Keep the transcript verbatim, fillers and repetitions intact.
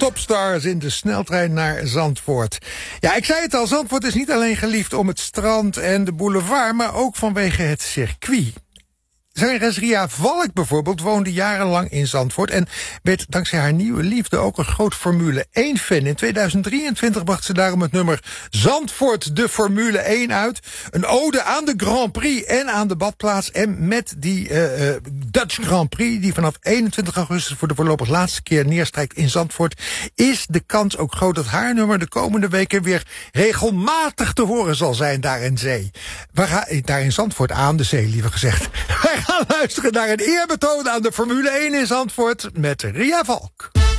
topstars in de sneltrein naar Zandvoort. Ja, ik zei het al, Zandvoort is niet alleen geliefd om het strand en de boulevard, maar ook vanwege het circuit. Zangeres Ria Valk bijvoorbeeld woonde jarenlang in Zandvoort en werd dankzij haar nieuwe liefde ook een groot Formule één-fan. In tweeduizend drieëntwintig bracht ze daarom het nummer Zandvoort de Formule één uit. Een ode aan de Grand Prix en aan de badplaats. En met die uh, uh, Dutch Grand Prix, die vanaf eenentwintig augustus voor de voorlopig laatste keer neerstrijkt in Zandvoort, is de kans ook groot dat haar nummer de komende weken weer regelmatig te horen zal zijn daar in zee. We gaan daar in Zandvoort aan de zee, liever gezegd. Wij gaan luisteren naar een eerbetoon aan de Formule één in Zandvoort met Ria Valk.